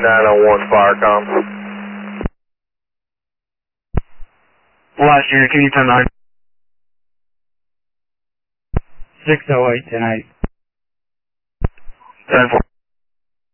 901 Firecom. Last year, can you 10-9? 608 tonight. 10-4.